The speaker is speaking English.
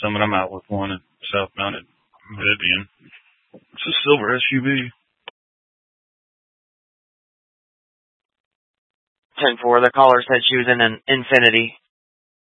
Summit. I'm out with one at South Mounted Vivian. It's a silver SUV. 10-4, the caller said she was in an Infiniti.